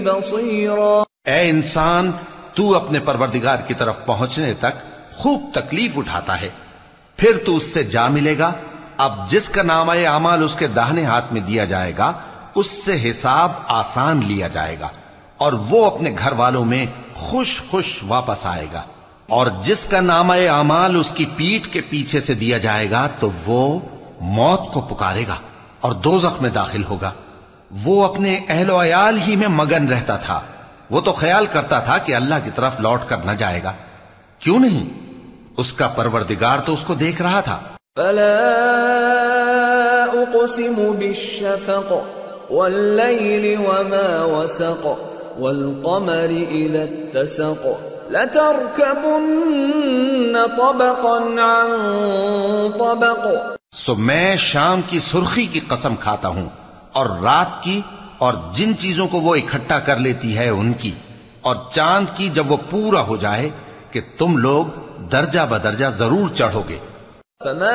بصيرا. اے انسان، تو اپنے پروردگار کی طرف پہنچنے تک خوب تکلیف اٹھاتا ہے، پھر تو اس سے جا ملے گا. اب جس کا نامہ اعمال اس کے داہنے ہاتھ میں دیا جائے گا اس سے حساب آسان لیا جائے گا اور وہ اپنے گھر والوں میں خوش خوش واپس آئے گا. اور جس کا نامہ اعمال اس کی پیٹھ کے پیچھے سے دیا جائے گا تو وہ موت کو پکارے گا اور دوزخ میں داخل ہوگا. وہ اپنے اہل و عیال ہی میں مگن رہتا تھا، وہ تو خیال کرتا تھا کہ اللہ کی طرف لوٹ کر نہ جائے گا. کیوں نہیں؟ اس کا پروردگار تو اس کو دیکھ رہا تھا. فلا اقسم بالشفق والليل وما وسق والقمر اذا اتسق لتركبن طبقا عن طبق. سو میں شام کی سرخی کی قسم کھاتا ہوں اور رات کی اور جن چیزوں کو وہ اکٹھا کر لیتی ہے ان کی، اور چاند کی جب وہ پورا ہو جائے کہ تم لوگ درجہ بدرجہ ضرور چڑھو گے. فما